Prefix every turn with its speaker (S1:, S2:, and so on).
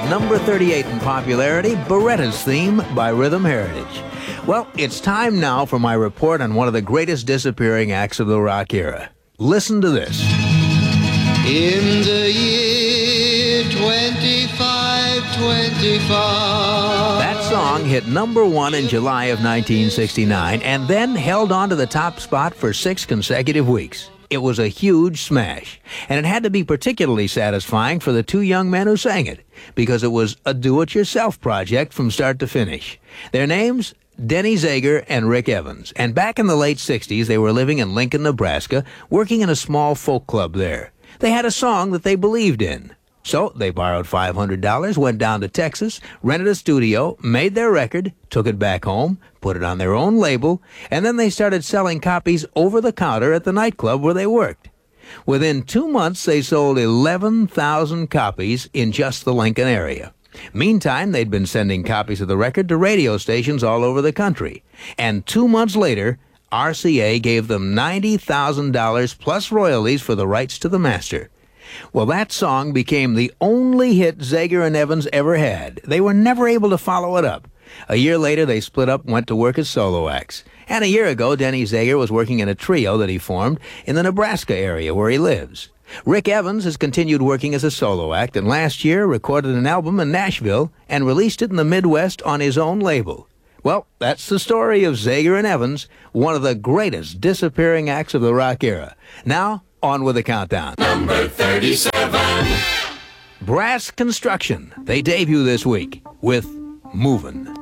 S1: number 38 in popularity, Beretta's Theme by Rhythm Heritage. Well, it's time now for my report on one of the greatest disappearing acts of the rock era. Listen to this.
S2: In the year 2525.
S1: That song hit number one in July of 1969 and then held on to the top spot for 6 consecutive weeks. It was a huge smash, and it had to be particularly satisfying for the 2 young men who sang it, because it was a do-it-yourself project from start to finish. Their names? Denny Zager and Rick Evans. And back in the late 60s, they were living in Lincoln, Nebraska, working in a small folk club there. They had a song that they believed in. So they borrowed $500, went down to Texas, rented a studio, made their record, took it back home, put it on their own label, and then they started selling copies over the counter at the nightclub where they worked. Within 2 months, they sold 11,000 copies in just the Lincoln area. Meantime, they'd been sending copies of the record to radio stations all over the country. And 2 months later, RCA gave them $90,000 plus royalties for the rights to the master. Well, that song became the only hit Zager and Evans ever had. They were never able to follow it up. A year later, they split up and went to work as solo acts. And a year ago, Denny Zager was working in a trio that he formed in the Nebraska area where he lives. Rick Evans has continued working as a solo act, and last year recorded an album in Nashville and released it in the Midwest on his own label. Well, that's the story of Zager and Evans, one of the greatest disappearing acts of the rock era. Now, on with the countdown.
S3: Number 37.
S1: Brass Construction. They debut this week with Movin'.